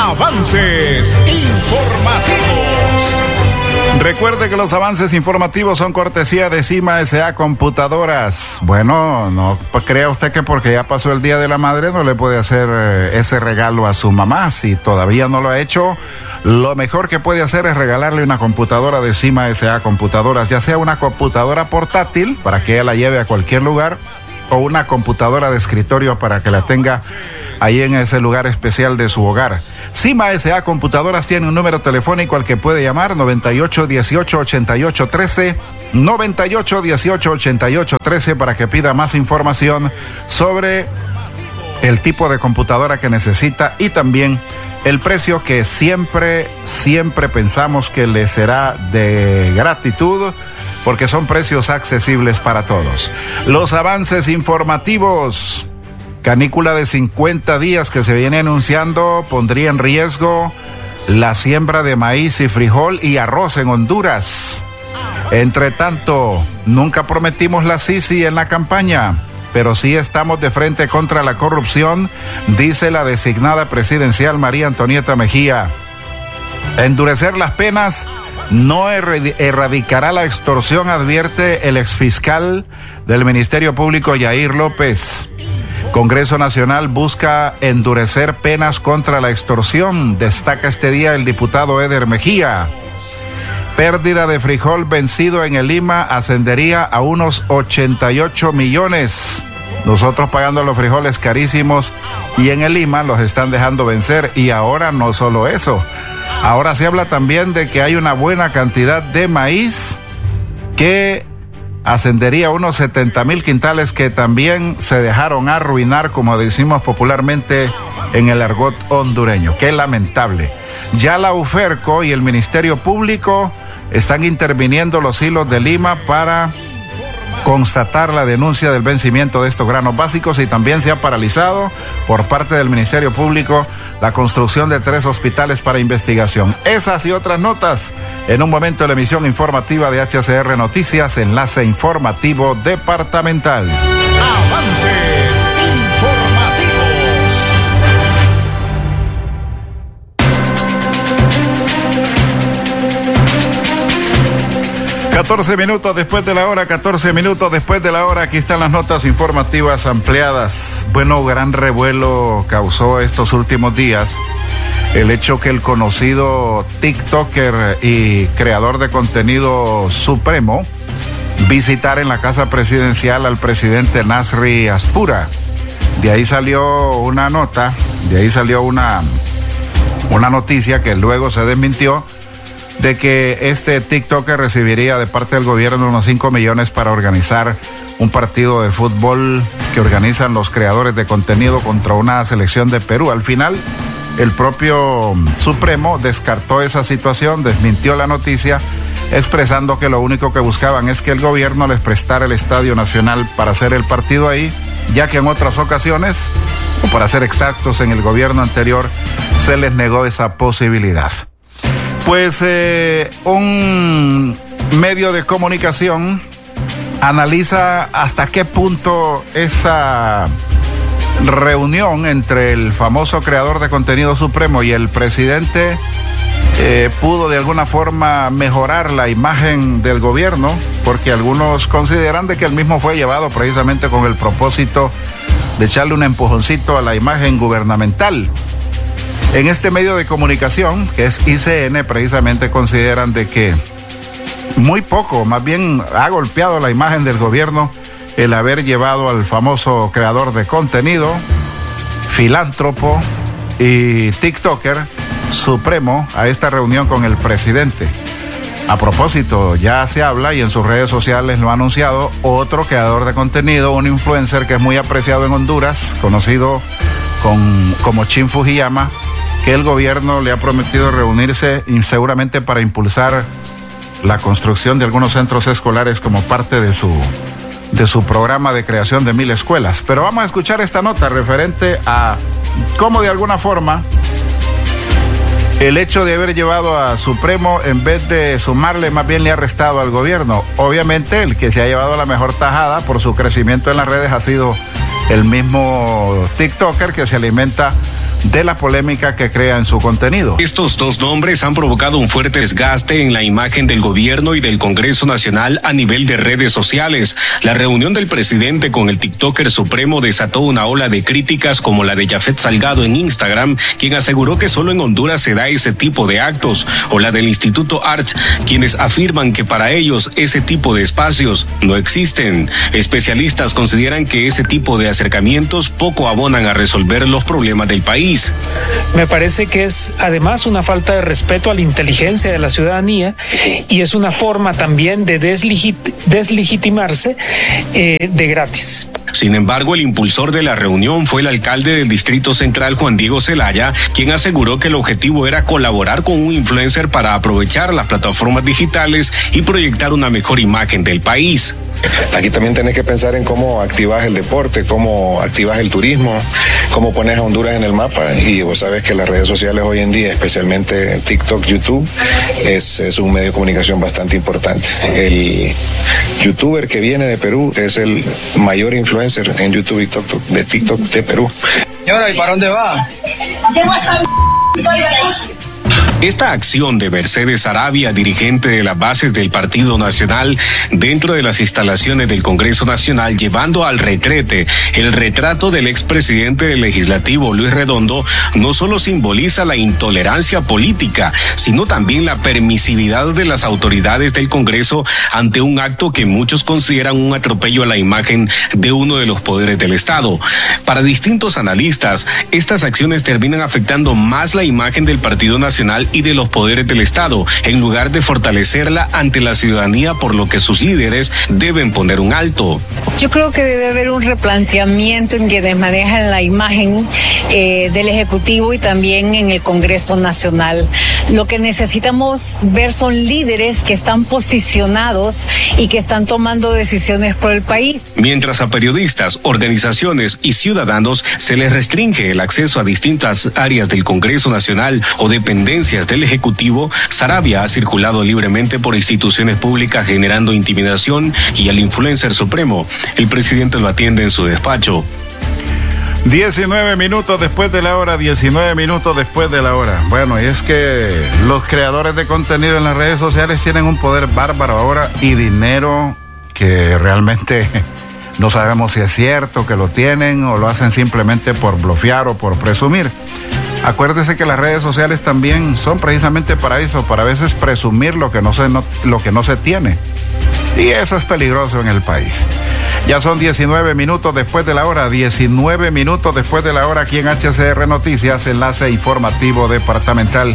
Avances informativos. Recuerde que los avances informativos son cortesía de Cima S.A. Computadoras. Bueno, no crea usted que porque ya pasó el Día de la Madre no le puede hacer ese regalo a su mamá. Si todavía no lo ha hecho, lo mejor que puede hacer es regalarle una computadora de Cima S.A. Computadoras, ya sea una computadora portátil para que ella la lleve a cualquier lugar o una computadora de escritorio para que la tenga ahí en ese lugar especial de su hogar. Cima S.A. Computadoras tiene un número telefónico al que puede llamar, 9818-8813, 9818-8813, para que pida más información sobre el tipo de computadora que necesita y también el precio, que siempre pensamos que le será de gratitud, porque son precios accesibles para todos. Los avances informativos. Canícula de 50 días que se viene anunciando pondría en riesgo la siembra de maíz y frijol y arroz en Honduras. Entre tanto, nunca prometimos la Sisi en la campaña, pero sí estamos de frente contra la corrupción, dice la designada presidencial María Antonieta Mejía. Endurecer las penas no erradicará la extorsión, advierte el exfiscal del Ministerio Público Yair López. Congreso Nacional busca endurecer penas contra la extorsión, destaca este día el diputado Eder Mejía. Pérdida de frijol vencido en el Lima ascendería a unos 88 millones. Nosotros pagando los frijoles carísimos y en el Lima los están dejando vencer. Y ahora no solo eso, ahora se habla también de que hay una buena cantidad de maíz que ascendería a unos 70,000 quintales que también se dejaron arruinar, como decimos popularmente en el argot hondureño. Qué lamentable. Ya la UFERCO y el Ministerio Público están interviniendo los hilos de Lima para constatar la denuncia del vencimiento de estos granos básicos, y también se ha paralizado por parte del Ministerio Público la construcción de 3 hospitales para investigación. Esas y otras notas en un momento de la emisión informativa de HCR Noticias, enlace informativo departamental. Avances informativos. 14 minutos después de la hora, 14 minutos después de la hora, aquí están las notas informativas ampliadas. Bueno, gran revuelo causó estos últimos días el hecho que el conocido TikToker y creador de contenido Supremo visitara en la casa presidencial al presidente Nasri Aspura. De ahí salió una nota, de ahí salió una noticia que luego se desmintió, de que este TikToker recibiría de parte del gobierno unos 5 millones para organizar un partido de fútbol que organizan los creadores de contenido contra una selección de Perú. Al final, el propio Supremo descartó esa situación, desmintió la noticia, expresando que lo único que buscaban es que el gobierno les prestara el Estadio Nacional para hacer el partido ahí, ya que en otras ocasiones, o para ser exactos, en el gobierno anterior, se les negó esa posibilidad. Pues un medio de comunicación analiza hasta qué punto esa reunión entre el famoso creador de contenido Supremo y el presidente pudo de alguna forma mejorar la imagen del gobierno, porque algunos consideran de que el mismo fue llevado precisamente con el propósito de echarle un empujoncito a la imagen gubernamental. En este medio de comunicación, que es ICN, precisamente consideran de que muy poco, más bien ha golpeado la imagen del gobierno el haber llevado al famoso creador de contenido, filántropo y TikToker Supremo a esta reunión con el presidente. A propósito, ya se habla y en sus redes sociales lo ha anunciado otro creador de contenido, un influencer que es muy apreciado en Honduras, conocido como Chin Fujiyama, que el gobierno le ha prometido reunirse y seguramente para impulsar la construcción de algunos centros escolares como parte de su programa de creación de 1,000 escuelas. Pero vamos a escuchar esta nota referente a cómo de alguna forma el hecho de haber llevado a Supremo, en vez de sumarle, más bien le ha restado al gobierno. Obviamente el que se ha llevado la mejor tajada por su crecimiento en las redes ha sido el mismo TikToker, que se alimenta de la polémica que crea en su contenido. Estos dos nombres han provocado un fuerte desgaste en la imagen del gobierno y del Congreso Nacional a nivel de redes sociales. La reunión del presidente con el TikToker supremo desató una ola de críticas como la de Jafet Salgado en Instagram, quien aseguró que solo en Honduras se da ese tipo de actos, o la del Instituto ART, quienes afirman que para ellos ese tipo de espacios no existen. Especialistas consideran que ese tipo de acercamientos poco abonan a resolver los problemas del país. Me parece que es además una falta de respeto a la inteligencia de la ciudadanía y es una forma también de deslegitimarse de gratis. Sin embargo, el impulsor de la reunión fue el alcalde del Distrito Central, Juan Diego Zelaya, quien aseguró que el objetivo era colaborar con un influencer para aprovechar las plataformas digitales y proyectar una mejor imagen del país. Aquí también tenés que pensar en cómo activas el deporte, cómo activas el turismo, cómo pones a Honduras en el mapa. Y vos sabés que las redes sociales hoy en día, especialmente TikTok, YouTube, es un medio de comunicación bastante importante. El youtuber que viene de Perú es el mayor influencer en YouTube y TikTok de Perú. ¿Y ahora, ¿y para dónde va? Esta acción de Mercedes Sarabia, dirigente de las bases del Partido Nacional, dentro de las instalaciones del Congreso Nacional, llevando al retrete el retrato del expresidente del Legislativo, Luis Redondo, no solo simboliza la intolerancia política, sino también la permisividad de las autoridades del Congreso ante un acto que muchos consideran un atropello a la imagen de uno de los poderes del Estado. Para distintos analistas, estas acciones terminan afectando más la imagen del Partido Nacional y de los poderes del Estado, en lugar de fortalecerla ante la ciudadanía, por lo que sus líderes deben poner un alto. Yo creo que debe haber un replanteamiento en quienes manejan la imagen del Ejecutivo y también en el Congreso Nacional. Lo que necesitamos ver son líderes que están posicionados y que están tomando decisiones por el país. Mientras a periodistas, organizaciones y ciudadanos se les restringe el acceso a distintas áreas del Congreso Nacional o dependencias del Ejecutivo, Sarabia ha circulado libremente por instituciones públicas generando intimidación, y al influencer supremo, el presidente lo atiende en su despacho. 19 minutos después de la hora, 19 minutos después de la hora. Bueno, y es que los creadores de contenido en las redes sociales tienen un poder bárbaro ahora y dinero que realmente no sabemos si es cierto que lo tienen o lo hacen simplemente por blofear o por presumir. Acuérdese que las redes sociales también son precisamente para eso, para a veces presumir lo que no se tiene. Y eso es peligroso en el país. Ya son 19 minutos después de la hora, 19 minutos después de la hora aquí en HCR Noticias, enlace informativo departamental.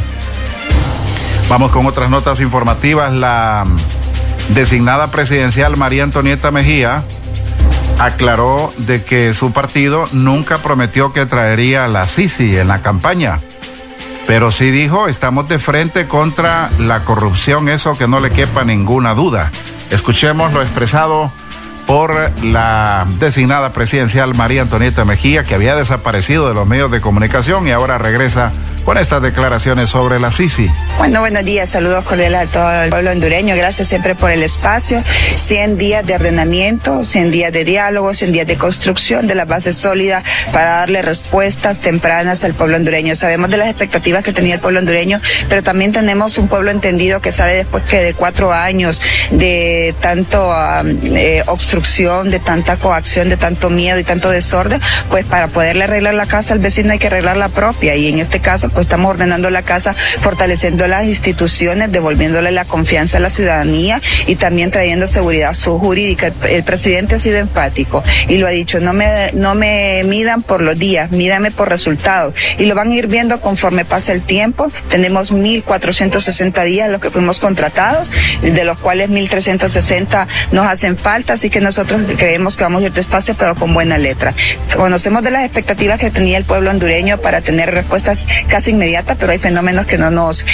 Vamos con otras notas informativas. La designada presidencial María Antonieta Mejía aclaró de que su partido nunca prometió que traería a la Sisi en la campaña, pero sí dijo: estamos de frente contra la corrupción, eso que no le quepa ninguna duda. Escuchemos lo expresado por la designada presidencial María Antonieta Mejía, que había desaparecido de los medios de comunicación y ahora regresa con estas declaraciones sobre la Sisi. Bueno, buenos días, saludos cordiales a todo el pueblo hondureño, gracias siempre por el espacio. 100 días de ordenamiento, 100 días de diálogo, 100 días de construcción de las bases sólidas para darle respuestas tempranas al pueblo hondureño. Sabemos de las expectativas que tenía el pueblo hondureño, pero también tenemos un pueblo entendido que sabe después que de 4 años de tanto obstrucción, de tanta coacción, de tanto miedo y tanto desorden, pues para poderle arreglar la casa al vecino hay que arreglar la propia, y en este caso pues estamos ordenando la casa, fortaleciendo las instituciones, devolviéndole la confianza a la ciudadanía y también trayendo seguridad jurídica. El presidente ha sido empático y lo ha dicho: no me midan por los días, mídame por resultados, y lo van a ir viendo conforme pasa el tiempo. Tenemos 1,460 días los que fuimos contratados, de los cuales 1,360 nos hacen falta, así que nosotros creemos que vamos a ir despacio pero con buena letra. Conocemos de las expectativas que tenía el pueblo hondureño para tener respuestas casi amenaza inmediata, pero hay fenómenos que no nos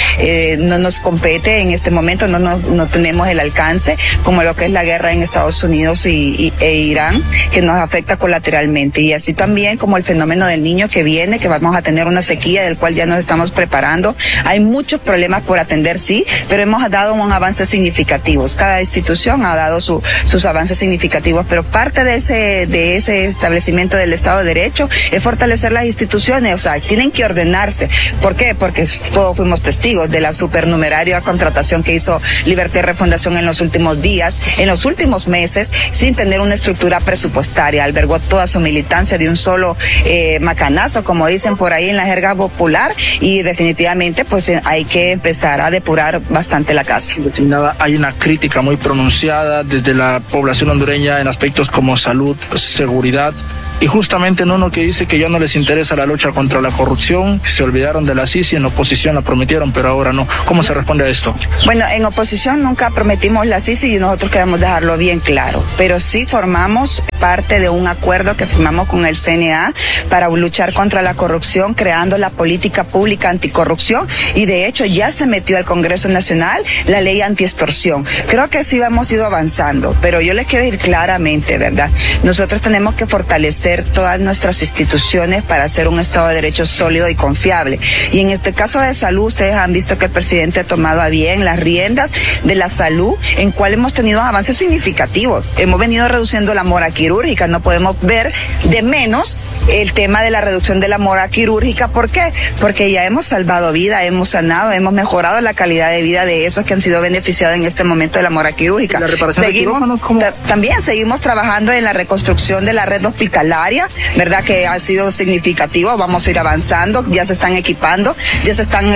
compete en este momento, no tenemos el alcance, como lo que es la guerra en Estados Unidos e Irán, que nos afecta colateralmente, y así también como el fenómeno del Niño que viene, que vamos a tener una sequía del cual ya nos estamos preparando. Hay muchos problemas por atender, sí, pero hemos dado un avance significativos. Cada institución ha dado sus avances significativos, pero parte de ese establecimiento del Estado de Derecho es fortalecer las instituciones, o sea, tienen que ordenarse. ¿Por qué? Porque todos fuimos testigos de la supernumeraria contratación que hizo Libertad y Refundación en los últimos días, en los últimos meses, sin tener una estructura presupuestaria. Albergó toda su militancia de un solo macanazo, como dicen por ahí en la jerga popular, y definitivamente pues hay que empezar a depurar bastante la casa. Designada, hay una crítica muy pronunciada desde la población hondureña en aspectos como salud, seguridad, y justamente en uno que dice que ya no les interesa la lucha contra la corrupción, se olvidaron de la CICI, en oposición la prometieron, pero ahora no. ¿Cómo se responde a esto? Bueno, en oposición nunca prometimos la CICI y nosotros queremos dejarlo bien claro, pero sí formamos parte de un acuerdo que firmamos con el CNA para luchar contra la corrupción, creando la política pública anticorrupción, y de hecho ya se metió al Congreso Nacional la ley antiextorsión. Creo que sí hemos ido avanzando, pero yo les quiero decir claramente, ¿verdad? Nosotros tenemos que fortalecer todas nuestras instituciones para hacer un Estado de Derecho sólido y confiable. Y en este caso de salud, ustedes han visto que el presidente ha tomado a bien las riendas de la salud, en cual hemos tenido avances significativos. Hemos venido reduciendo la mora quirúrgica, no podemos ver de menos el tema de la reducción de la mora quirúrgica. ¿Por qué? Porque ya hemos salvado vida, hemos sanado, hemos mejorado la calidad de vida de esos que han sido beneficiados en este momento de la mora quirúrgica. ¿La reparación de quirófanos, cómo? También seguimos trabajando en la reconstrucción de la red hospitalaria, ¿verdad? Que ha sido significativo, vamos a ir avanzando, ya se están equipando, ya se están,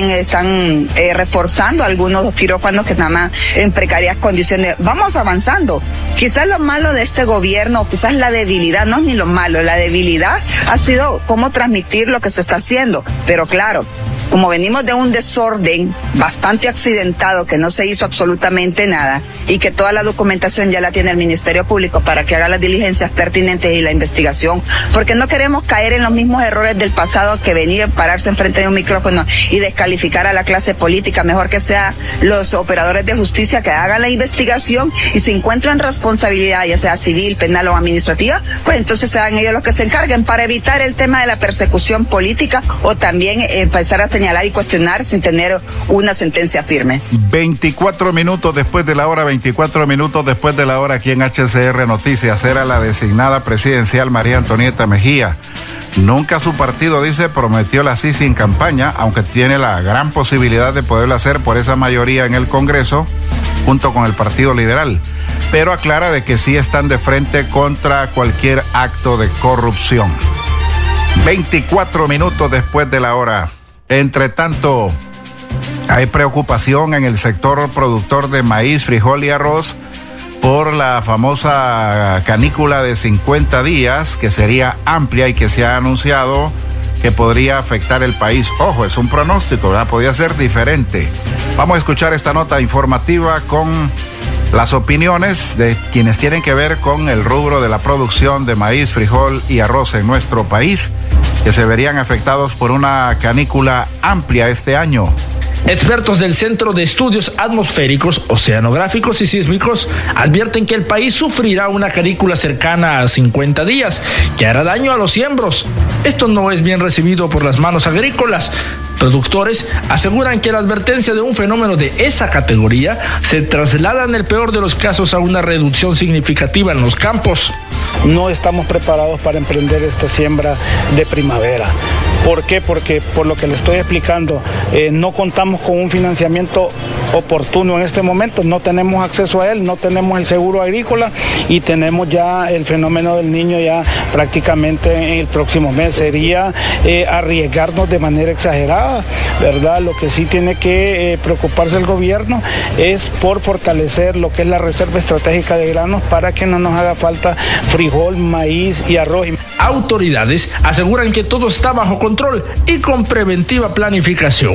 están reforzando algunos quirófanos que nada más en precarias condiciones. Vamos avanzando. Quizás lo malo de este gobierno, quizás la debilidad, no es ni lo malo, la debilidad ha sido cómo transmitir lo que se está haciendo, pero claro, como venimos de un desorden bastante accidentado, que no se hizo absolutamente nada y que toda la documentación ya la tiene el Ministerio Público para que haga las diligencias pertinentes y la investigación, porque no queremos caer en los mismos errores del pasado, que venir, pararse enfrente de un micrófono y descalificar a la clase política. Mejor que sean los operadores de justicia que hagan la investigación, y si encuentran responsabilidad, ya sea civil, penal o administrativa, pues entonces sean ellos los que se encarguen, para evitar el tema de la persecución política o también empezar a señalar y cuestionar sin tener una sentencia firme. 24 minutos después de la hora, 24 minutos después de la hora, aquí en HCR Noticias, era la designada presidencial María Antonieta Mejía. Nunca su partido, dice, prometió la CICI en campaña, aunque tiene la gran posibilidad de poderlo hacer por esa mayoría en el Congreso, junto con el Partido Liberal. Pero aclara de que sí están de frente contra cualquier acto de corrupción. 24 minutos después de la hora. Entre tanto, hay preocupación en el sector productor de maíz, frijol y arroz por la famosa canícula de 50 días, que sería amplia y que se ha anunciado que podría afectar el país. Ojo, es un pronóstico, ¿verdad? Podría ser diferente. Vamos a escuchar esta nota informativa con las opiniones de quienes tienen que ver con el rubro de la producción de maíz, frijol y arroz en nuestro país, que se verían afectados por una canícula amplia este año. Expertos del Centro de Estudios Atmosféricos, Oceanográficos y Sísmicos advierten que el país sufrirá una canícula cercana a 50 días, que hará daño a los siembros. Esto no es bien recibido por las manos agrícolas. Productores aseguran que la advertencia de un fenómeno de esa categoría se traslada en el peor de los casos a una reducción significativa en los campos. No estamos preparados para emprender esta siembra de primavera. ¿Por qué? Porque, por lo que le estoy explicando, no contamos con un financiamiento oportuno en este momento, no tenemos acceso a él, no tenemos el seguro agrícola y tenemos ya el fenómeno del Niño ya prácticamente en el próximo mes. Sería arriesgarnos de manera exagerada, ¿verdad? Lo que sí tiene que preocuparse el gobierno es por fortalecer lo que es la reserva estratégica de granos para que no nos haga falta frijol, maíz y arroz. Autoridades aseguran que todo está bajo control y con preventiva planificación.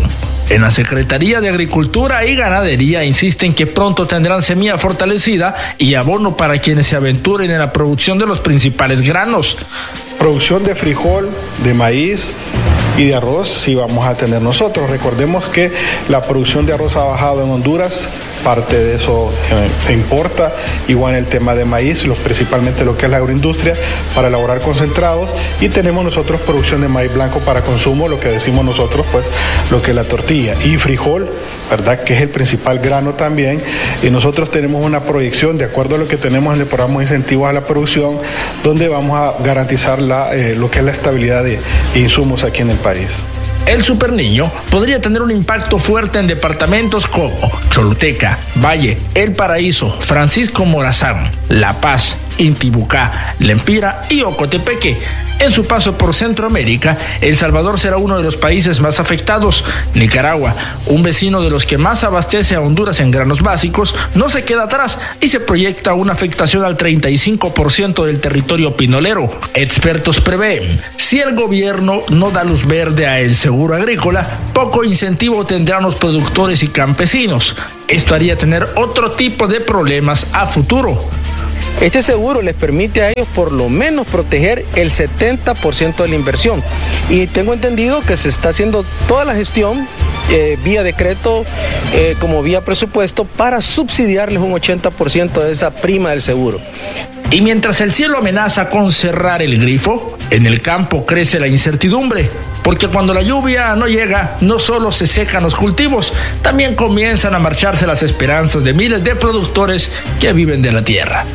En la Secretaría de Agricultura y Ganadería insisten que pronto tendrán semilla fortalecida y abono para quienes se aventuren en la producción de los principales granos. Producción de frijol, de maíz y de arroz sí vamos a tener nosotros. Recordemos que la producción de arroz ha bajado en Honduras, parte de eso se importa, igual en el tema de maíz, principalmente lo que es la agroindustria, para elaborar concentrados, y tenemos nosotros producción de maíz blanco para consumo, lo que decimos nosotros, pues lo que es la tortilla, y frijol, ¿verdad?, que es el principal grano también, y nosotros tenemos una proyección, de acuerdo a lo que tenemos en el programa de incentivos a la producción, donde vamos a garantizar lo que es la estabilidad de insumos aquí en el país. El Superniño podría tener un impacto fuerte en departamentos como Choluteca, Valle, El Paraíso, Francisco Morazán, La Paz, Intibucá, Lempira y Ocotepeque. En su paso por Centroamérica, El Salvador será uno de los países más afectados. Nicaragua, un vecino de los que más abastece a Honduras en granos básicos, no se queda atrás y se proyecta una afectación al 35% del territorio pinolero. Expertos prevén, si el gobierno no da luz verde a el seguro agrícola, poco incentivo tendrán los productores y campesinos. Esto haría tener otro tipo de problemas a futuro. Este seguro les permite a ellos por lo menos proteger el 70% de la inversión. Y tengo entendido que se está haciendo toda la gestión vía decreto como vía presupuesto para subsidiarles un 80% de esa prima del seguro. Y mientras el cielo amenaza con cerrar el grifo, en el campo crece la incertidumbre, porque cuando la lluvia no llega, no solo se secan los cultivos, también comienzan a marcharse las esperanzas de miles de productores que viven de la tierra.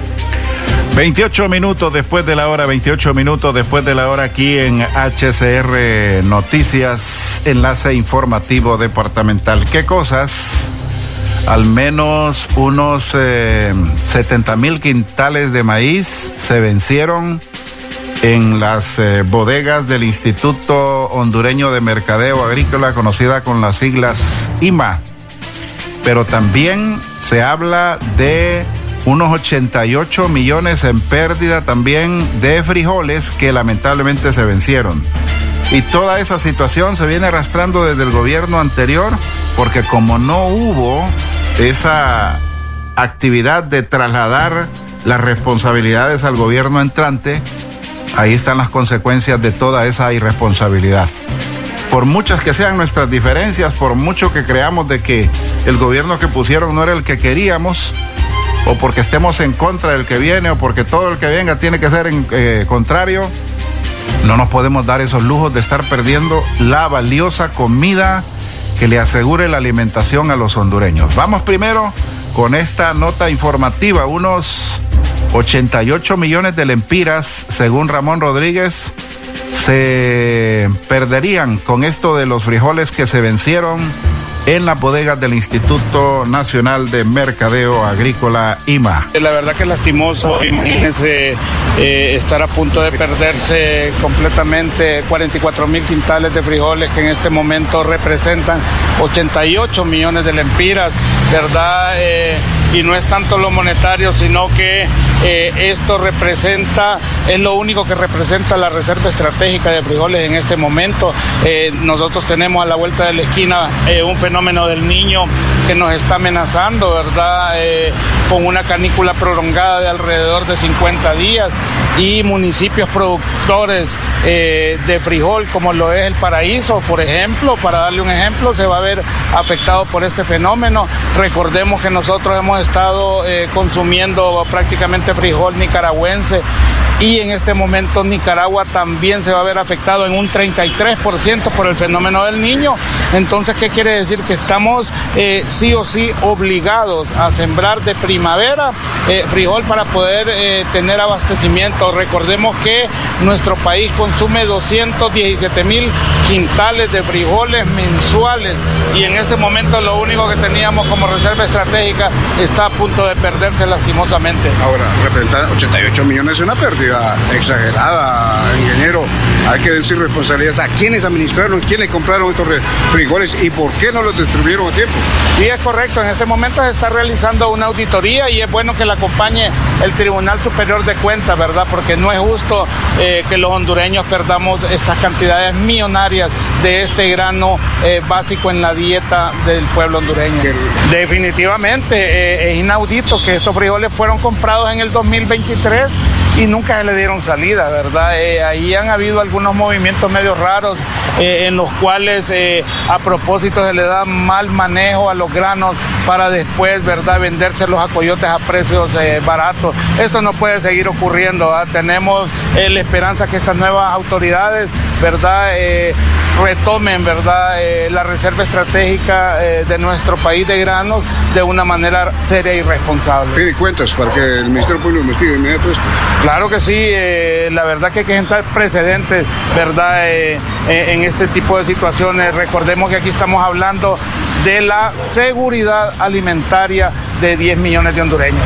28 minutos después de la hora, 28 minutos después de la hora aquí en HCR Noticias, enlace informativo departamental. ¿Qué cosas? Al menos unos 70,000 quintales de maíz se vencieron en las bodegas del Instituto Hondureño de Mercadeo Agrícola, conocida con las siglas IMA. Pero también se habla de unos 88 millones en pérdida también de frijoles que lamentablemente se vencieron. Y toda esa situación se viene arrastrando desde el gobierno anterior, porque como no hubo esa actividad de trasladar las responsabilidades al gobierno entrante, ahí están las consecuencias de toda esa irresponsabilidad. Por muchas que sean nuestras diferencias, por mucho que creamos de que el gobierno que pusieron no era el que queríamos, o porque estemos en contra del que viene, o porque todo el que venga tiene que ser contrario, no nos podemos dar esos lujos de estar perdiendo la valiosa comida que le asegure la alimentación a los hondureños. Vamos primero con esta nota informativa. Unos 88 millones de lempiras, según Ramón Rodríguez, se perderían con esto de los frijoles que se vencieron en las bodegas del Instituto Nacional de Mercadeo Agrícola, IMA. La verdad que es lastimoso, imagínense estar a punto de perderse completamente 44,000 quintales de frijoles que en este momento representan 88 millones de lempiras, ¿verdad? Y no es tanto lo monetario, sino que esto representa, es lo único que representa la reserva estratégica de frijoles en este momento. Nosotros tenemos a la vuelta de la esquina un fenómeno del Niño que nos está amenazando, ¿verdad? Con una canícula prolongada de alrededor de 50 días y municipios productores de frijol como lo es El Paraíso, por ejemplo, para darle un ejemplo, se va a ver afectado por este fenómeno. Recordemos que nosotros hemos estado consumiendo prácticamente frijol nicaragüense y en este momento Nicaragua también se va a ver afectado en un 33% por el fenómeno del Niño. Entonces, ¿qué quiere decir? Que estamos sí o sí obligados a sembrar de primavera frijol para poder tener abastecimiento. Recordemos que nuestro país consume 217,000 quintales de frijoles mensuales y en este momento lo único que teníamos como reserva estratégica está a punto de perderse lastimosamente. Ahora, representar 88 millones es una pérdida exagerada, ingeniero. Hay que decir responsabilidades a quiénes administraron, quiénes compraron estos frijoles y por qué no los distribuyeron a tiempo. Sí, es correcto. En este momento se está realizando una auditoría y es bueno que la acompañe el Tribunal Superior de Cuentas, ¿verdad? Porque no es justo que los hondureños perdamos estas cantidades millonarias de este grano básico en la dieta del pueblo hondureño. Definitivamente es inaudito que estos frijoles fueron comprados en el 2023 y nunca se le dieron salida, ¿verdad? Ahí han habido algunos movimientos medio raros en los cuales a propósito se le da mal manejo a los granos para después, ¿verdad?, vendérselos a coyotes a precios baratos. Esto no puede seguir ocurriendo, ¿verdad? Tenemos la esperanza que estas nuevas autoridades, ¿verdad?, retomen, ¿verdad?, la reserva estratégica de nuestro país de granos de una manera seria y responsable. ¿Pide cuentas para que el Ministerio Público investigue inmediato esto? Claro que sí, la verdad que hay que sentar precedentes, ¿verdad?, en este tipo de situaciones. Recordemos que aquí estamos hablando de la seguridad alimentaria de 10 millones de hondureños.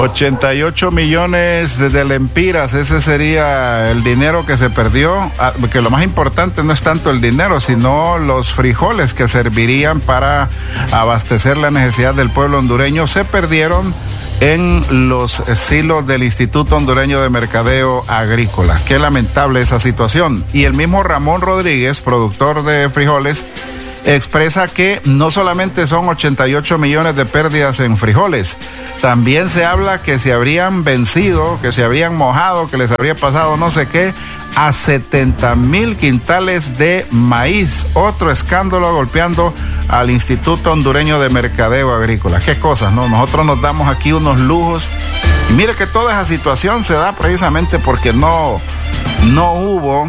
88 millones de lempiras, ese sería el dinero que se perdió, que lo más importante no es tanto el dinero, sino los frijoles que servirían para abastecer la necesidad del pueblo hondureño, se perdieron en los silos del Instituto Hondureño de Mercadeo Agrícola. Qué lamentable esa situación. Y el mismo Ramón Rodríguez, productor de frijoles, expresa que no solamente son 88 millones de pérdidas en frijoles, también se habla que se habrían vencido, que se habrían mojado, que les habría pasado no sé qué, a 70,000 quintales de maíz. Otro escándalo golpeando al Instituto Hondureño de Mercadeo Agrícola. Qué cosas, ¿no? Nosotros nos damos aquí unos lujos. Y mire que toda esa situación se da precisamente porque no hubo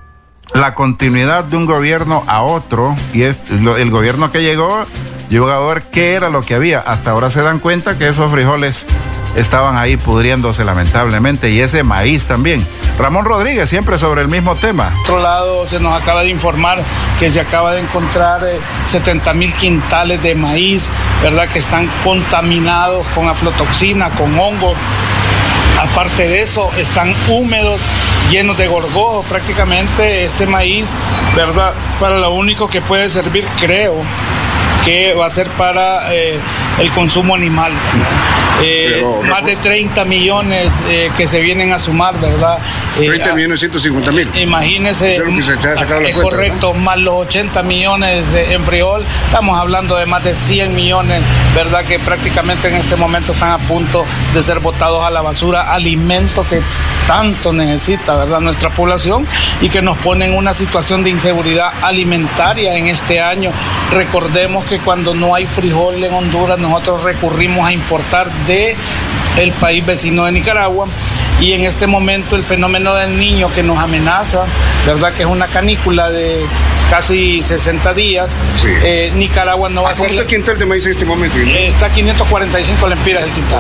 la continuidad de un gobierno a otro, y el gobierno que llegó a ver qué era lo que había. Hasta ahora se dan cuenta que esos frijoles estaban ahí pudriéndose lamentablemente, y ese maíz también. Ramón Rodríguez, siempre sobre el mismo tema. Por otro lado, se nos acaba de informar que se acaba de encontrar 70,000 quintales de maíz, ¿verdad?, que están contaminados con aflatoxina, con hongo. Aparte de eso, están húmedos, llenos de gorgojo. Prácticamente este maíz, ¿verdad?, para lo único que puede servir, creo, que va a ser para el consumo animal. Más de 30 millones que se vienen a sumar, ¿verdad? 30 millones 150,000. Imagínese, es correcto, ¿verdad?, más los 80 millones en frijol, estamos hablando de más de 100 millones, ¿verdad?, que prácticamente en este momento están a punto de ser botados a la basura, alimento que tanto necesita, ¿verdad?, nuestra población, y que nos pone en una situación de inseguridad alimentaria en este año. Recordemos que cuando no hay frijol en Honduras, nosotros recurrimos a importar de el país vecino de Nicaragua, y en este momento el fenómeno del Niño que nos amenaza, ¿verdad?, que es una canícula de casi 60 días, sí. Nicaragua no va a ser... ¿Cuánto quintal de maíz en este momento? Está 545 lempiras el quintal.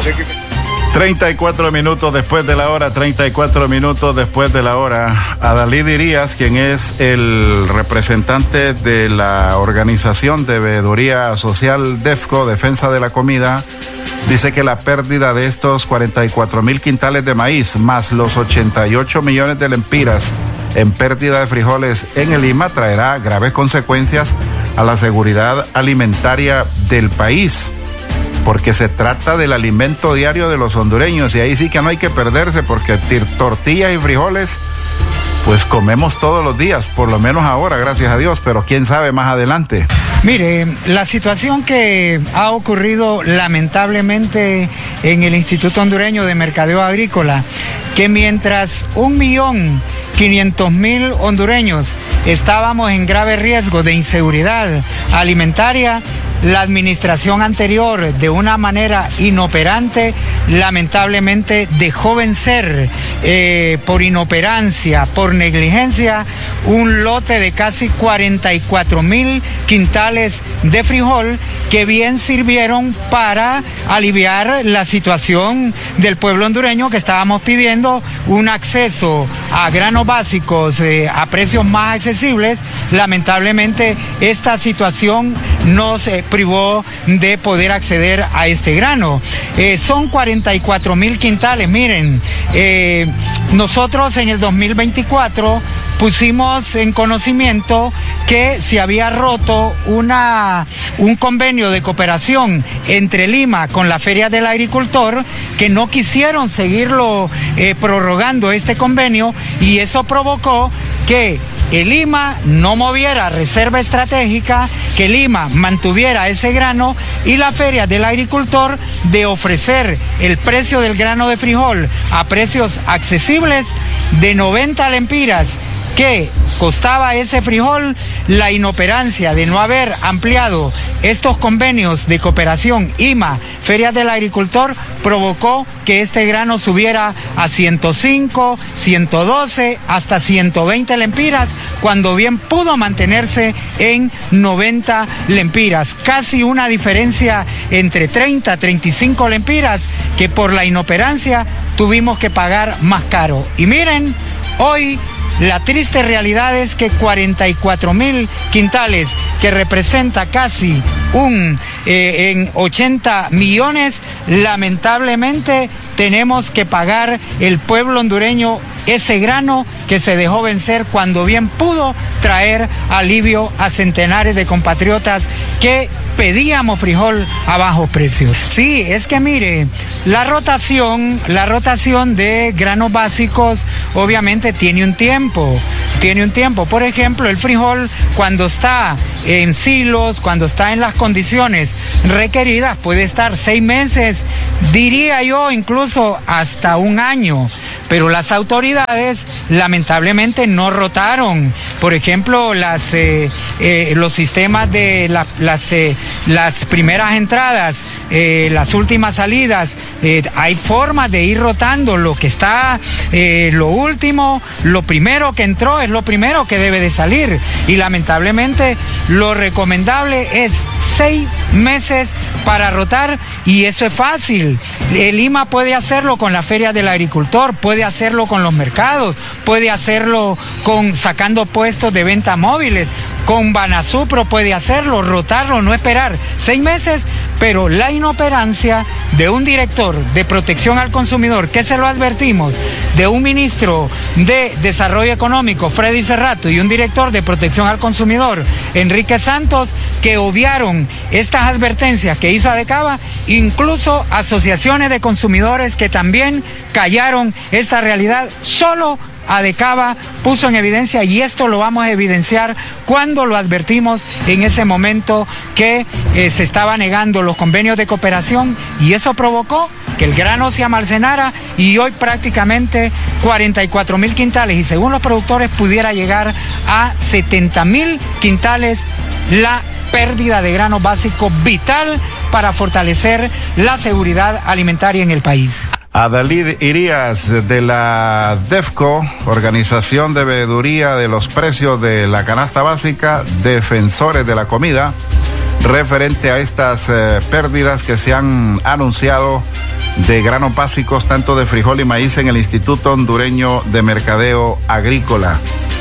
34 minutos después de la hora, 34 minutos después de la hora. Adalí Díaz, quien es el representante de la organización de veeduría social DEFCO, Defensa de la Comida, dice que la pérdida de estos 44,000 quintales de maíz, más los 88 millones de lempiras en pérdida de frijoles en el Lima, traerá graves consecuencias a la seguridad alimentaria del país, porque se trata del alimento diario de los hondureños, y ahí sí que no hay que perderse, porque tortillas y frijoles pues comemos todos los días, por lo menos ahora, gracias a Dios, pero quién sabe más adelante. Mire, la situación que ha ocurrido lamentablemente en el Instituto Hondureño de Mercadeo Agrícola, que mientras 1.500.000 hondureños estábamos en grave riesgo de inseguridad alimentaria, la administración anterior, de una manera inoperante, lamentablemente dejó vencer por inoperancia, por negligencia, un lote de casi 44,000 quintales de frijol que bien sirvieron para aliviar la situación del pueblo hondureño, que estábamos pidiendo un acceso a granos básicos a precios más accesibles. Lamentablemente esta situación nos privó de poder acceder a este grano. Son 44,000 quintales. Miren, nosotros en el 2024 pusimos en conocimiento que se había roto un convenio de cooperación entre Lima con la Feria del Agricultor, que no quisieron seguirlo prorrogando este convenio, y eso provocó que el Lima no moviera reserva estratégica, que Lima mantuviera ese grano, y la Feria del Agricultor, de ofrecer el precio del grano de frijol a precios accesibles de 90 lempiras que costaba ese frijol, la inoperancia de no haber ampliado estos convenios de cooperación IMA, Feria del Agricultor, provocó que este grano subiera a 105, 112, hasta 120 lempiras, cuando bien pudo mantenerse en 90 lempiras. Casi una diferencia entre 30, 35 lempiras que por la inoperancia tuvimos que pagar más caro. Y miren, hoy la triste realidad es que 44,000 quintales, que representa casi en 80 millones, lamentablemente tenemos que pagar el pueblo hondureño ese grano que se dejó vencer, cuando bien pudo traer alivio a centenares de compatriotas que pedíamos frijol a bajos precios. Sí, es que mire, la rotación de granos básicos obviamente tiene un tiempo. Por ejemplo, el frijol, cuando está en silos, cuando está en las condiciones requeridas, puede estar 6 meses, diría yo, incluso hasta 1 año. Pero las autoridades lamentablemente no rotaron. Por ejemplo, los sistemas de las primeras entradas, las últimas salidas, hay formas de ir rotando. Lo que está, lo último, lo primero que entró es lo primero que debe de salir. Y lamentablemente lo recomendable es 6 meses para rotar, y eso es fácil. El Lima puede hacerlo con la Feria del Agricultor, puede hacerlo con los mercados, puede hacerlo sacando puestos de venta móviles, con Banasupro puede hacerlo, rotarlo, no esperar 6 meses, pero la inoperancia de un director de protección al consumidor, que se lo advertimos, de un ministro de Desarrollo Económico, Freddy Cerrato, y un director de protección al consumidor, Enrique Santos, que obviaron estas advertencias que hizo Adecava, incluso asociaciones de consumidores que también callaron esta realidad. Solo Adecava puso en evidencia, y esto lo vamos a evidenciar cuando lo advertimos en ese momento, que se estaba negando los convenios de cooperación, y eso provocó que el grano se almacenara, y hoy prácticamente 44,000 quintales, y según los productores pudiera llegar a 70,000 quintales la pérdida de grano básico, vital para fortalecer la seguridad alimentaria en el país. Adalid Irías, de la DEFCO, Organización de Veeduría de los Precios de la Canasta Básica, Defensores de la Comida, referente a estas pérdidas que se han anunciado de granos básicos, tanto de frijol y maíz, en el Instituto Hondureño de Mercadeo Agrícola.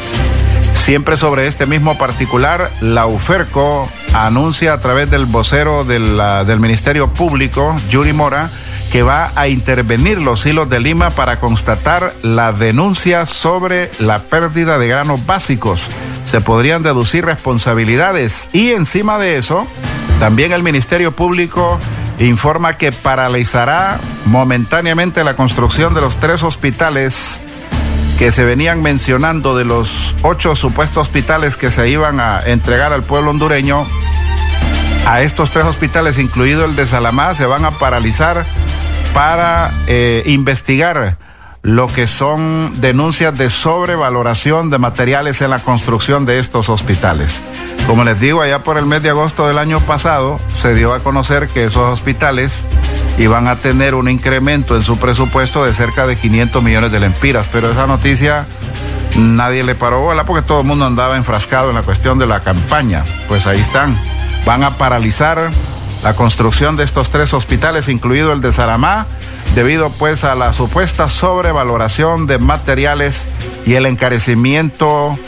Siempre sobre este mismo particular, la UFERCO anuncia a través del vocero del Ministerio Público, Yuri Mora, que va a intervenir los hilos de Lima para constatar la denuncia sobre la pérdida de granos básicos. Se podrían deducir responsabilidades, y encima de eso, también el Ministerio Público informa que paralizará momentáneamente la construcción de los 3 hospitales que se venían mencionando, de los 8 supuestos hospitales que se iban a entregar al pueblo hondureño. A estos 3 hospitales, incluido el de Salamá, se van a paralizar para investigar lo que son denuncias de sobrevaloración de materiales en la construcción de estos hospitales. Como les digo, allá por el mes de agosto del año pasado se dio a conocer que esos hospitales iban a tener un incremento en su presupuesto de cerca de 500 millones de lempiras, pero esa noticia nadie le paró bola porque todo el mundo andaba enfrascado en la cuestión de la campaña. Pues ahí están, van a paralizar la construcción de estos 3 hospitales, incluido el de Saramá, debido pues a la supuesta sobrevaloración de materiales y el encarecimiento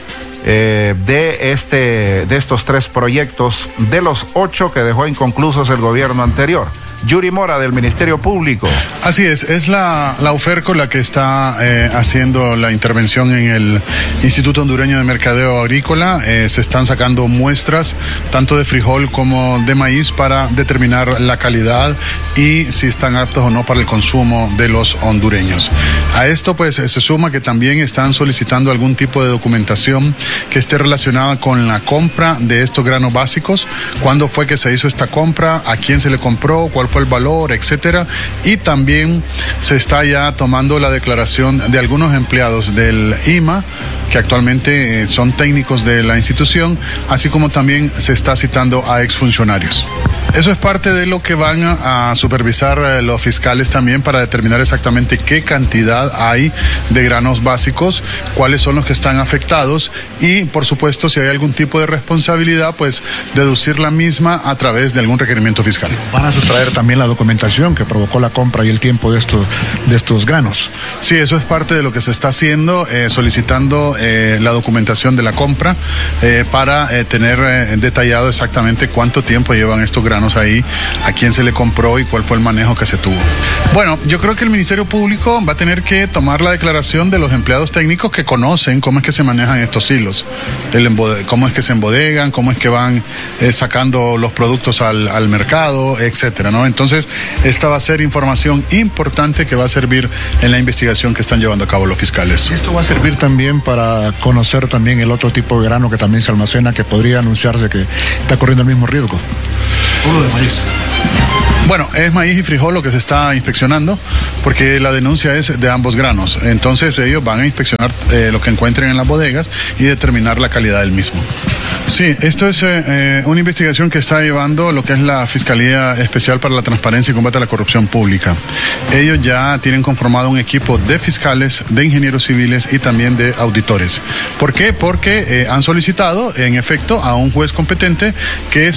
de estos 3 proyectos de los 8 que dejó inconclusos el gobierno anterior. Yuri Mora, del Ministerio Público. Así es la UFERCO la que está haciendo la intervención en el Instituto Hondureño de Mercadeo Agrícola. Se están sacando muestras tanto de frijol como de maíz para determinar la calidad y si están aptos o no para el consumo de los hondureños. A esto pues se suma que también están solicitando algún tipo de documentación que esté relacionada con la compra de estos granos básicos, cuándo fue que se hizo esta compra, a quién se le compró, cuál fue el valor, etcétera. Y también se está ya tomando la declaración de algunos empleados del IMA que actualmente son técnicos de la institución, así como también se está citando a exfuncionarios. Eso es parte de lo que van a supervisar los fiscales también para determinar exactamente qué cantidad hay de granos básicos, cuáles son los que están afectados y, por supuesto, si hay algún tipo de responsabilidad, pues deducir la misma a través de algún requerimiento fiscal. Van a sustraer también la documentación que provocó la compra y el tiempo de estos granos. Sí, eso es parte de lo que se está haciendo, solicitando la documentación de la compra para tener detallado exactamente cuánto tiempo llevan estos granos ahí, a quién se le compró y cuál fue el manejo que se tuvo. Bueno, yo creo que el Ministerio Público va a tener que tomar la declaración de los empleados técnicos que conocen cómo es que se manejan estos hilos, cómo es que se embodegan, cómo es que van sacando los productos al mercado, etcétera, ¿no? Entonces, esta va a ser información importante que va a servir en la investigación que están llevando a cabo los fiscales. Esto va a servir también para conocer también el otro tipo de grano que también se almacena, que podría anunciarse que está corriendo el mismo riesgo. Puro de maíz. Bueno, es maíz y frijol lo que se está inspeccionando, porque la denuncia es de ambos granos. Entonces ellos van a inspeccionar lo que encuentren en las bodegas y determinar la calidad del mismo. Sí, esto es una investigación que está llevando lo que es la Fiscalía Especial para la Transparencia y Combate a la Corrupción Pública. Ellos ya tienen conformado un equipo de fiscales, de ingenieros civiles y también de auditores. ¿Por qué? Porque han solicitado, en efecto, a un juez competente que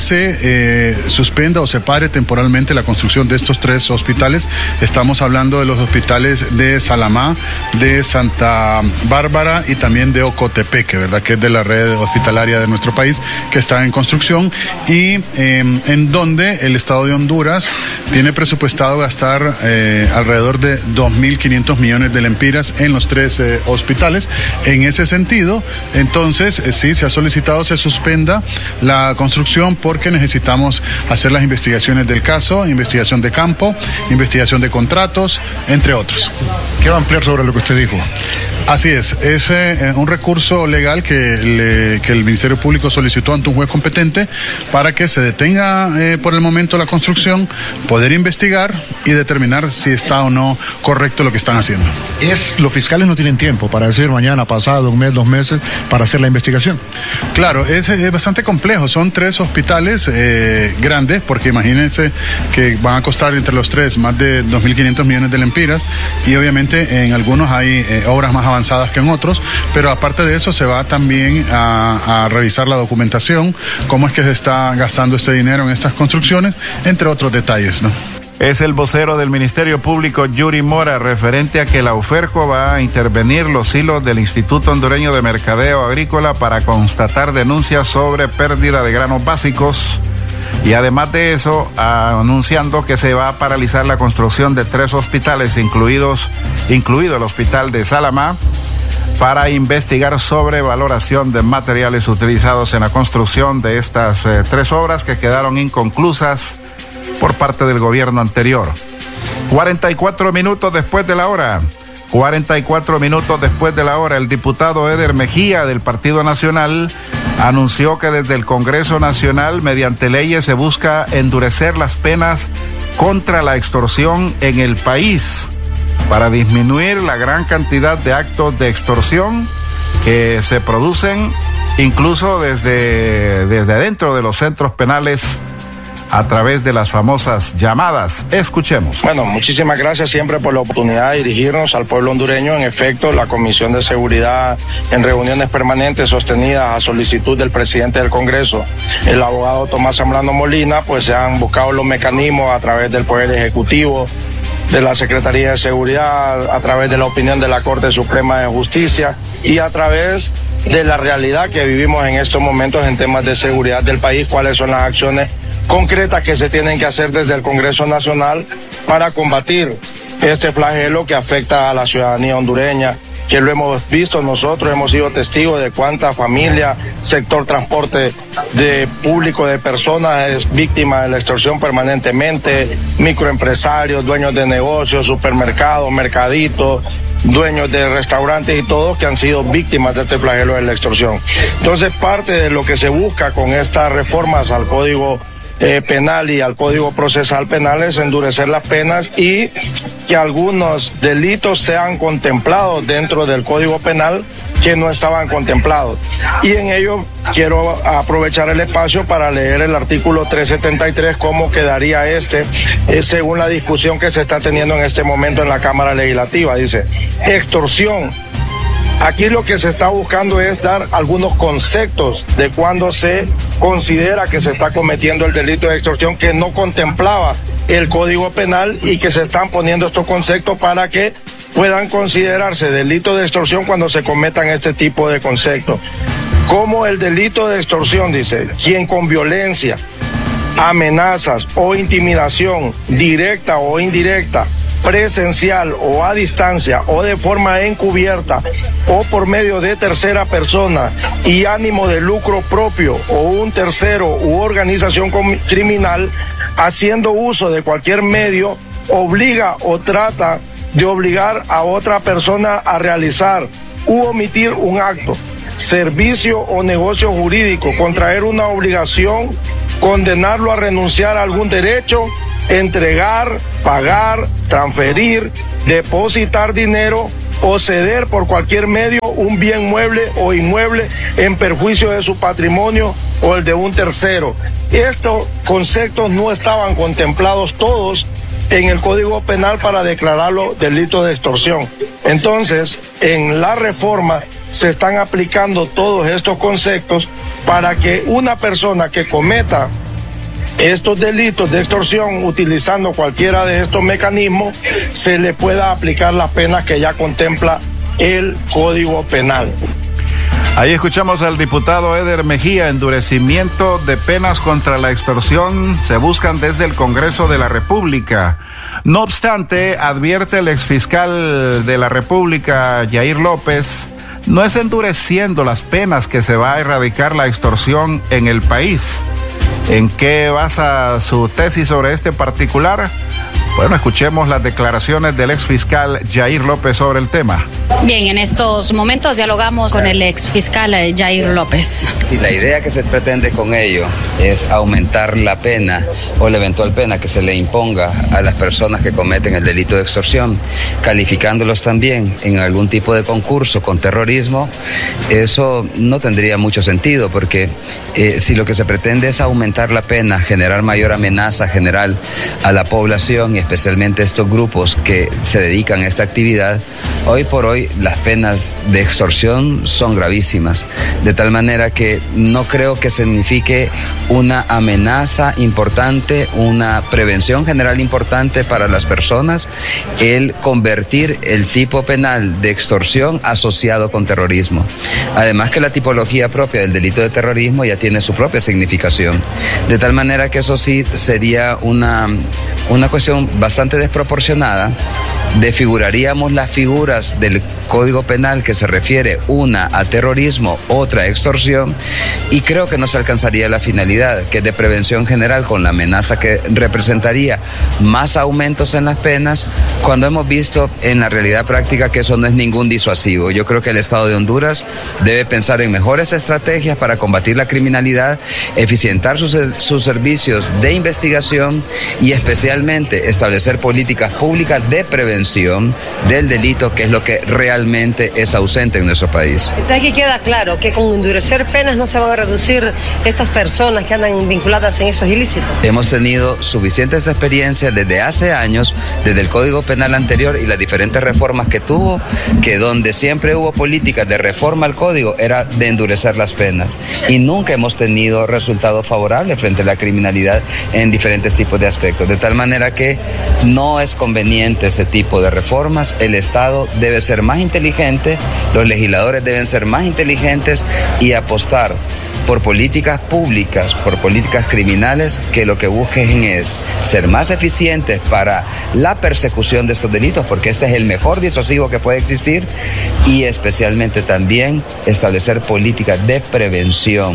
se suspenda o separe temporalmente la construcción de estos 3 hospitales. Estamos hablando de los hospitales de Salamá, de Santa Bárbara y también de Ocotepeque, ¿verdad? Que es de la red hospitalaria de nuestro país, que está en construcción y en donde el Estado de Honduras tiene presupuestado gastar alrededor de 2.500 millones de lempiras en los 3 hospitales. En ese sentido, entonces, sí, se ha solicitado se suspenda la construcción porque necesitamos hacer las investigaciones del caso, investigación de campo, investigación de contratos, entre otros. Quiero ampliar sobre lo que usted dijo. Así es un recurso legal que el Ministerio Público solicitó ante un juez competente para que se detenga por el momento la construcción, poder investigar y determinar si está o no correcto lo que están haciendo. Los fiscales no tienen tiempo para decir mañana, pasado, 1 mes, 2 meses, para hacer la investigación. Claro, es bastante complejo. Son 3 hospitales grandes, porque imagínense que van a costar entre los 3 más de 2.500 millones de lempiras y obviamente en algunos hay obras más avanzadas que en otros, pero aparte de eso se va también a revisar la documentación, cómo es que se está gastando este dinero en estas construcciones, entre otros detalles, ¿no? Es el vocero del Ministerio Público, Yuri Mora, referente a que la UFERCO va a intervenir los hilos del Instituto Hondureño de Mercadeo Agrícola para constatar denuncias sobre pérdida de granos básicos. Y además de eso, anunciando que se va a paralizar la construcción de 3 hospitales, incluido el hospital de Salamá, para investigar sobre valoración de materiales utilizados en la construcción de estas 3 obras que quedaron inconclusas por parte del gobierno anterior. 44 minutos después de la hora. 44 minutos después de la hora, el diputado Eder Mejía del Partido Nacional anunció que desde el Congreso Nacional, mediante leyes, se busca endurecer las penas contra la extorsión en el país para disminuir la gran cantidad de actos de extorsión que se producen incluso desde dentro de los centros penales a través de las famosas llamadas. Escuchemos. Bueno, muchísimas gracias siempre por la oportunidad de dirigirnos al pueblo hondureño. En efecto, la Comisión de Seguridad, en reuniones permanentes sostenidas a solicitud del presidente del Congreso, el abogado Tomás Zambrano Molina, pues se han buscado los mecanismos a través del Poder Ejecutivo, de la Secretaría de Seguridad, a través de la opinión de la Corte Suprema de Justicia y a través de la realidad que vivimos en estos momentos en temas de seguridad del país, cuáles son las acciones concretas que se tienen que hacer desde el Congreso Nacional para combatir este flagelo que afecta a la ciudadanía hondureña, que lo hemos visto nosotros, hemos sido testigos de cuántas familias, sector transporte de público de personas es víctima de la extorsión permanentemente, microempresarios, dueños de negocios, supermercados, mercaditos, dueños de restaurantes y todos que han sido víctimas de este flagelo de la extorsión. Entonces, parte de lo que se busca con estas reformas al Código Penal y al Código Procesal Penal es endurecer las penas y que algunos delitos sean contemplados dentro del Código Penal que no estaban contemplados. Y en ello quiero aprovechar el espacio para leer el artículo 373, cómo quedaría según la discusión que se está teniendo en este momento en la Cámara Legislativa. Dice, extorsión. Aquí lo que se está buscando es dar algunos conceptos de cuando se considera que se está cometiendo el delito de extorsión que no contemplaba el Código Penal y que se están poniendo estos conceptos para que puedan considerarse delito de extorsión cuando se cometan este tipo de conceptos. Como el delito de extorsión, dice, quien con violencia, amenazas o intimidación directa o indirecta, presencial o a distancia o de forma encubierta o por medio de tercera persona y ánimo de lucro propio o un tercero u organización criminal haciendo uso de cualquier medio obliga o trata de obligar a otra persona a realizar u omitir un acto, servicio o negocio jurídico, contraer una obligación, condenarlo a renunciar a algún derecho, entregar, pagar, transferir, depositar dinero o ceder por cualquier medio un bien mueble o inmueble en perjuicio de su patrimonio o el de un tercero. Estos conceptos no estaban contemplados todos en el Código Penal para declararlo delito de extorsión. Entonces, en la reforma se están aplicando todos estos conceptos para que una persona que cometa estos delitos de extorsión utilizando cualquiera de estos mecanismos se le pueda aplicar las penas que ya contempla el Código Penal. Ahí escuchamos al diputado Eder Mejía. Endurecimiento de penas contra la extorsión se buscan desde el Congreso de la República. No obstante, advierte el exfiscal de la República, Yair López, no es endureciendo las penas que se va a erradicar la extorsión en el país. ¿En qué basa su tesis sobre este particular? Bueno, escuchemos las declaraciones del exfiscal Yair López sobre el tema. Bien, en estos momentos dialogamos con el exfiscal Yair López. Si la idea que se pretende con ello es aumentar la pena o la eventual pena que se le imponga a las personas que cometen el delito de extorsión, calificándolos también en algún tipo de concurso con terrorismo, eso no tendría mucho sentido, porque si lo que se pretende es aumentar la pena, generar mayor amenaza general a la población y especialmente estos grupos que se dedican a esta actividad, hoy por hoy las penas de extorsión son gravísimas, de tal manera que no creo que signifique una amenaza importante, una prevención general importante para las personas el convertir el tipo penal de extorsión asociado con terrorismo. Además que la tipología propia del delito de terrorismo ya tiene su propia significación, de tal manera que eso sí sería una cuestión bastante desproporcionada. Desfiguraríamos las figuras del Código Penal que se refiere una a terrorismo, otra a extorsión, y creo que no se alcanzaría la finalidad, que es de prevención general, con la amenaza que representaría más aumentos en las penas, cuando hemos visto en la realidad práctica que eso no es ningún disuasivo. Yo creo que el Estado de Honduras debe pensar en mejores estrategias para combatir la criminalidad, eficientar sus servicios de investigación y especialmente establecer políticas públicas de prevención del delito, que es lo que realmente es ausente en nuestro país. Entonces aquí queda claro que con endurecer penas no se van a reducir estas personas que andan vinculadas en estos ilícitos. Hemos tenido suficientes experiencias desde hace años, desde el Código Penal anterior y las diferentes reformas que tuvo, que donde siempre hubo políticas de reforma al Código era de endurecer las penas, y nunca hemos tenido resultados favorables frente a la criminalidad en diferentes tipos de aspectos, de tal manera que no es conveniente ese tipo tipo de reformas. El Estado debe ser más inteligente, los legisladores deben ser más inteligentes y apostar por políticas públicas, por políticas criminales que lo que busquen es ser más eficientes para la persecución de estos delitos, porque este es el mejor disuasivo que puede existir, y especialmente también establecer políticas de prevención.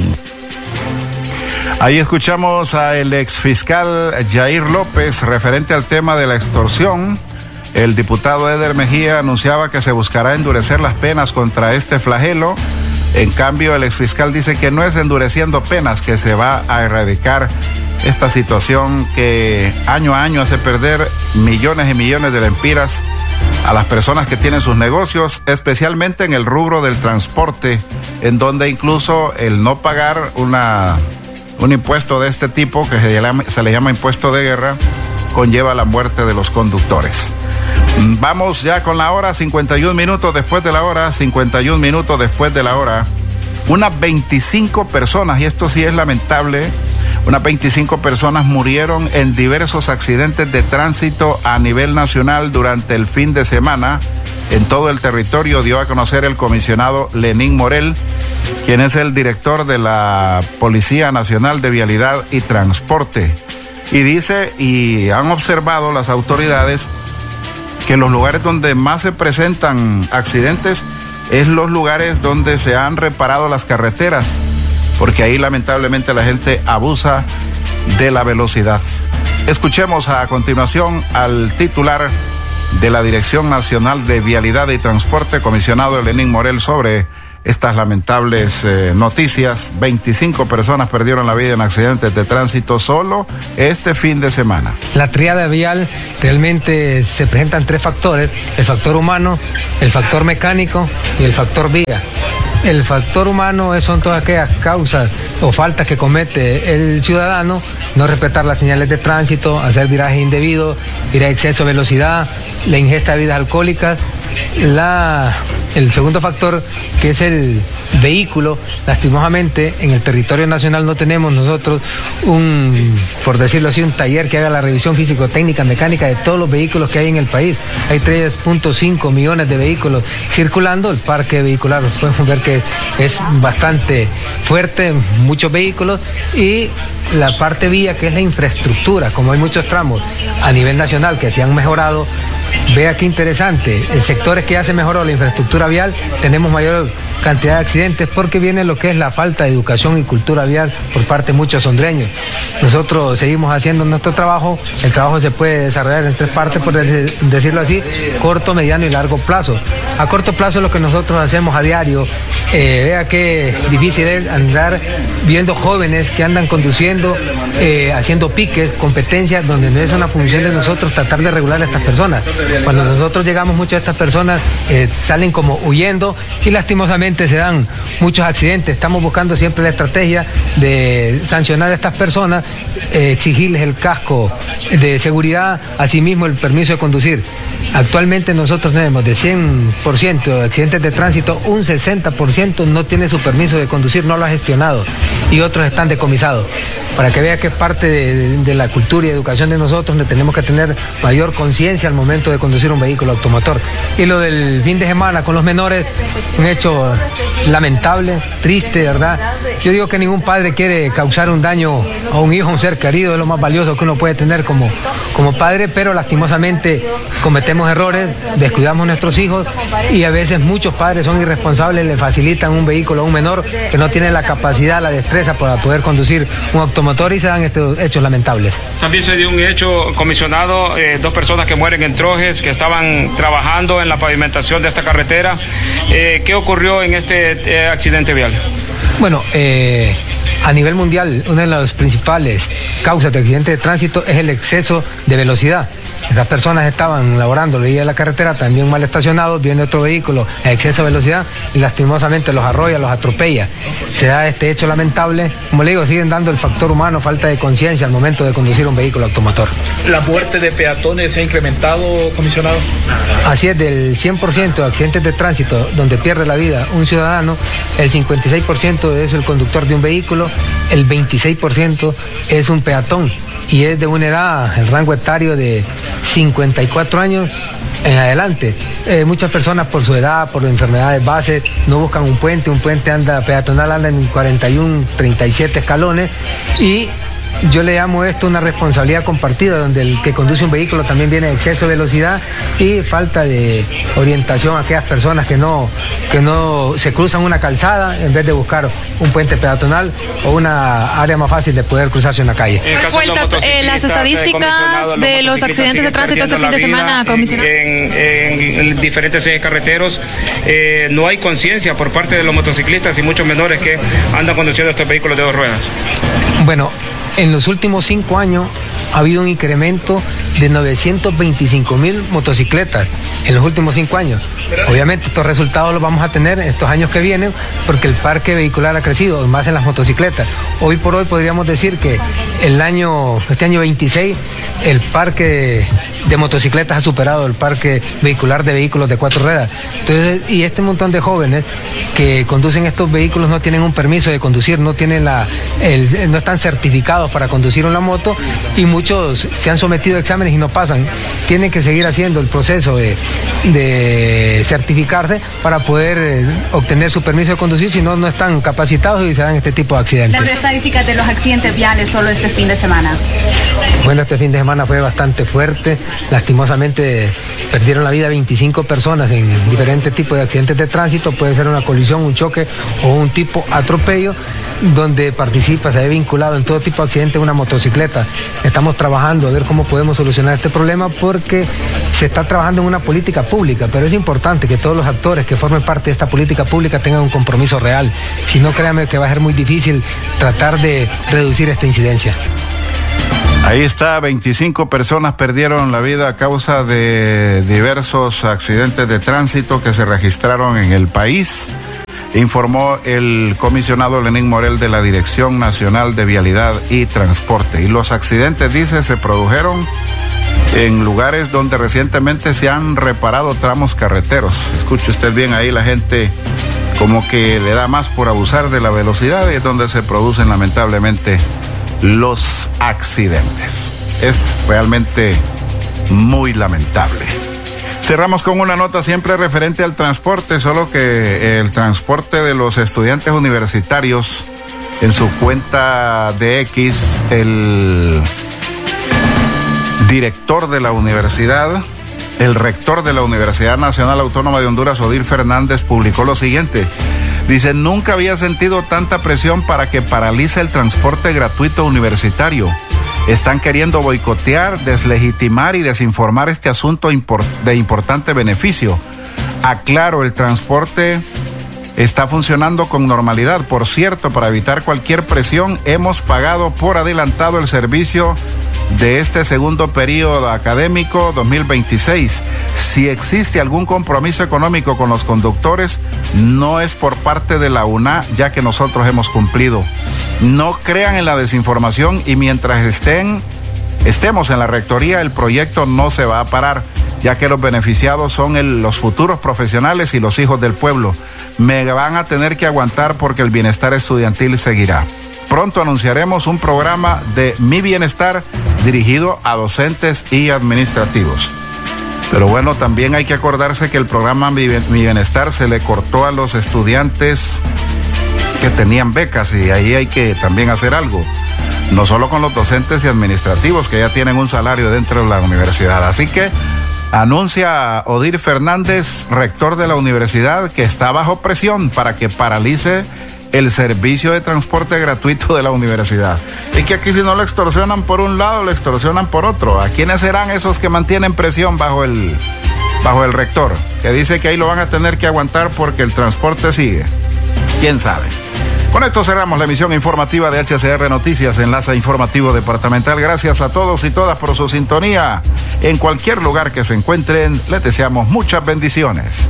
Ahí escuchamos al exfiscal Yair López referente al tema de la extorsión. El diputado Eder Mejía anunciaba que se buscará endurecer las penas contra este flagelo. En cambio, el exfiscal dice que no es endureciendo penas que se va a erradicar esta situación que año a año hace perder millones y millones de lempiras a las personas que tienen sus negocios, especialmente en el rubro del transporte, en donde incluso el no pagar un impuesto de este tipo, que se le llama impuesto de guerra, conlleva la muerte de los conductores. Vamos ya con la hora, 51 minutos después de la hora, 51 minutos después de la hora. Unas 25 personas, y esto sí es lamentable, unas 25 personas murieron en diversos accidentes de tránsito a nivel nacional durante el fin de semana. En todo el territorio, dio a conocer el comisionado Lenín Morel, quien es el director de la Policía Nacional de Vialidad y Transporte. Y dice, y han observado las autoridades, que los lugares donde más se presentan accidentes es los lugares donde se han reparado las carreteras, porque ahí lamentablemente la gente abusa de la velocidad. Escuchemos a continuación al titular de la Dirección Nacional de Vialidad y Transporte, comisionado Lenín Morel, sobre estas lamentables noticias. 25 personas perdieron la vida en accidentes de tránsito solo este fin de semana. La tríada vial realmente se presentan tres factores: el factor humano, el factor mecánico y el factor vía. El factor humano son todas aquellas causas o faltas que comete el ciudadano: no respetar las señales de tránsito, hacer viraje indebido, ir a exceso de velocidad, la ingesta de bebidas alcohólicas. El segundo factor, que es el vehículo, lastimosamente en el territorio nacional no tenemos nosotros por decirlo así, un taller que haga la revisión físico-técnica, mecánica de todos los vehículos que hay en el país. Hay 3.5 millones de vehículos circulando. El parque vehicular, podemos ver que es bastante fuerte, muchos vehículos, y la parte vía, que es la infraestructura, como hay muchos tramos a nivel nacional que se han mejorado. Vea qué interesante, en sectores que ya se mejoró la infraestructura vial, tenemos mayor cantidad de accidentes, porque viene lo que es la falta de educación y cultura vial por parte de muchos hondureños. Nosotros seguimos haciendo nuestro trabajo. El trabajo se puede desarrollar en tres partes, por decirlo así: corto, mediano y largo plazo. A corto plazo, lo que nosotros hacemos a diario, vea qué difícil es andar viendo jóvenes que andan conduciendo, haciendo piques, competencias, donde no es una función de nosotros tratar de regular a estas personas. Cuando nosotros llegamos, muchas de estas personas salen como huyendo, y lastimosamente se dan muchos accidentes. Estamos buscando siempre la estrategia de sancionar a estas personas, exigirles el casco de seguridad, asimismo el permiso de conducir. Actualmente nosotros tenemos de 100% de accidentes de tránsito, un 60% no tiene su permiso de conducir, no lo ha gestionado, y otros están decomisados. Para que vea que es parte de la cultura y educación de nosotros, donde tenemos que tener mayor conciencia al momento de conducir un vehículo automotor. Y lo del fin de semana con los menores, un hecho lamentable, triste, ¿verdad? Yo digo que ningún padre quiere causar un daño a un hijo, a un ser querido, es lo más valioso que uno puede tener como padre, pero lastimosamente cometemos errores, descuidamos a nuestros hijos, y a veces muchos padres son irresponsables, le facilitan un vehículo a un menor que no tiene la capacidad, la destreza para poder conducir un automotor, y se dan estos hechos lamentables. También se dio un hecho, comisionado, 2 personas que mueren en Trojes, que estaban trabajando en la pavimentación de esta carretera. ¿Qué ocurrió en este accidente vial? Bueno, a nivel mundial, una de las principales causas de accidentes de tránsito es el exceso de velocidad. Estas personas estaban laborando la orilla de la carretera, también mal estacionados, viene otro vehículo a exceso de velocidad y lastimosamente los arrolla, los atropella. Se da este hecho lamentable. Como le digo, siguen dando el factor humano, falta de conciencia al momento de conducir un vehículo automotor. ¿La muerte de peatones se ha incrementado, comisionado? Así es, del 100% de accidentes de tránsito donde pierde la vida un ciudadano, el 56% es el conductor de un vehículo, el 26% es un peatón. y es de una edad, el rango etario de 54 años en adelante. Muchas personas por su edad, por enfermedades base, no buscan un puente peatonal anda en 41, 37 escalones, y yo le llamo esto una responsabilidad compartida, donde el que conduce un vehículo también viene de exceso de velocidad y falta de orientación a aquellas personas que no se cruzan una calzada en vez de buscar un puente peatonal o una área más fácil de poder cruzarse en la calle. Las estadísticas de los accidentes de tránsito este fin de semana, comisionado. En diferentes ejes carreteros no hay conciencia por parte de los motociclistas y muchos menores que andan conduciendo estos vehículos de dos ruedas. Bueno, en los últimos 5 años ha habido un incremento de 925,000 motocicletas en los últimos 5 años. Obviamente estos resultados los vamos a tener en estos años que vienen porque el parque vehicular ha crecido, más en las motocicletas. Hoy por hoy podríamos decir que este año 26, el parque de motocicletas ha superado el parque vehicular de vehículos de 4 ruedas. Entonces, y este montón de jóvenes que conducen estos vehículos no tienen un permiso de conducir, no están certificados para conducir una moto, y muchos se han sometido a exámenes y no pasan. Tienen que seguir haciendo el proceso de certificarse para poder obtener su permiso de conducir, si no, no están capacitados y se dan este tipo de accidentes. Las estadísticas de los accidentes viales solo este fin de semana. Bueno, este fin de semana fue bastante fuerte. Lastimosamente perdieron la vida 25 personas en diferentes tipos de accidentes de tránsito. Puede ser una colisión, un choque o un tipo atropello, donde se ve vinculado en todo tipo de accidentes una motocicleta. Estamos trabajando a ver cómo podemos solucionar este problema, porque se está trabajando en una política pública, pero es importante que todos los actores que formen parte de esta política pública tengan un compromiso real. Si no, créanme que va a ser muy difícil tratar de reducir esta incidencia. Ahí está, 25 personas perdieron la vida a causa de diversos accidentes de tránsito que se registraron en el país, informó el comisionado Lenín Morel de la Dirección Nacional de Vialidad y Transporte. Y los accidentes, dice, se produjeron en lugares donde recientemente se han reparado tramos carreteros. Escuche usted bien, ahí la gente como que le da más por abusar de la velocidad, y es donde se producen lamentablemente los accidentes. Es realmente muy lamentable. Cerramos con una nota siempre referente al transporte, solo que el transporte de los estudiantes universitarios, en su cuenta de X, el director de la universidad, el rector de la Universidad Nacional Autónoma de Honduras, Odir Fernández, publicó lo siguiente. Dice: nunca había sentido tanta presión para que paralice el transporte gratuito universitario. Están queriendo boicotear, deslegitimar y desinformar este asunto de importante beneficio. Aclaro, el transporte está funcionando con normalidad. Por cierto, para evitar cualquier presión, hemos pagado por adelantado el servicio de este segundo periodo académico 2026. Si existe algún compromiso económico con los conductores, no es por parte de la UNA, ya que nosotros hemos cumplido. No crean en la desinformación, y mientras estemos en la rectoría, el proyecto no se va a parar, ya que los beneficiados son los futuros profesionales y los hijos del pueblo. Me van a tener que aguantar porque el bienestar estudiantil seguirá. Pronto anunciaremos un programa de Mi Bienestar dirigido a docentes y administrativos. Pero bueno, también hay que acordarse que el programa Mi Bienestar se le cortó a los estudiantes que tenían becas, y ahí hay que también hacer algo. No solo con los docentes y administrativos, que ya tienen un salario dentro de la universidad. Así que anuncia Odir Fernández, rector de la universidad, que está bajo presión para que paralice el servicio de transporte gratuito de la universidad. Y que aquí, si no lo extorsionan por un lado, lo extorsionan por otro. ¿A quiénes serán esos que mantienen presión bajo el rector? Que dice que ahí lo van a tener que aguantar porque el transporte sigue. ¿Quién sabe? Con esto cerramos la emisión informativa de HCR Noticias, enlace informativo departamental. Gracias a todos y todas por su sintonía. En cualquier lugar que se encuentren, les deseamos muchas bendiciones.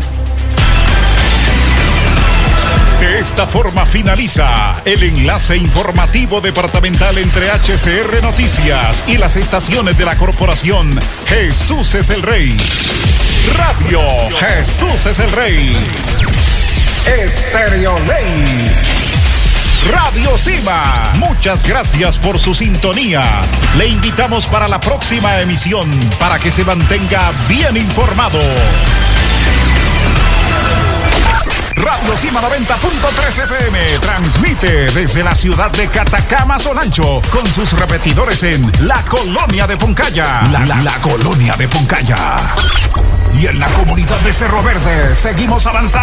De esta forma finaliza el enlace informativo departamental entre HCR Noticias y las estaciones de la corporación Jesús es el Rey. Radio Jesús es el Rey. Estéreo Ley. Radio Cima. Mucha Muchas gracias por su sintonía. Le invitamos para la próxima emisión para que se mantenga bien informado. Radio Cima 90.3 FM transmite desde la ciudad de Catacama, Sonancho, con sus repetidores en la colonia de Puncaya. La colonia de Puncaya. Y en la comunidad de Cerro Verde seguimos avanzando.